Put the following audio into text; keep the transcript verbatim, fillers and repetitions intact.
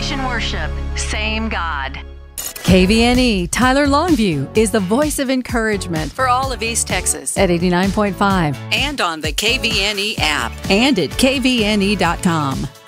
Station Worship. Same God. K V N E Tyler Longview is the voice of encouragement for all of East Texas at eighty-nine point five and on the K V N E app and at K V N E dot com.